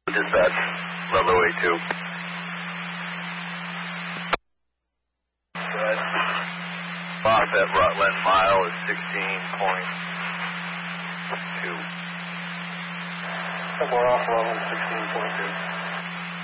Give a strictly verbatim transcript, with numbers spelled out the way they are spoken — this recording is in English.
Dispatch, level A two. Good. Loss at Rutland mile is sixteen point two. Somewhere off level sixteen point two.